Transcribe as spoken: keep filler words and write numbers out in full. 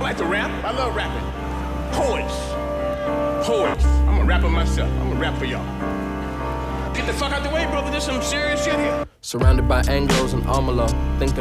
like to rap. I love rapping. Poets. Poets. I'm a rapper myself. I'm a rap for y'all. Get the fuck out the way, brother. There's some serious shit here. Surrounded by Anglos and Amala, thinking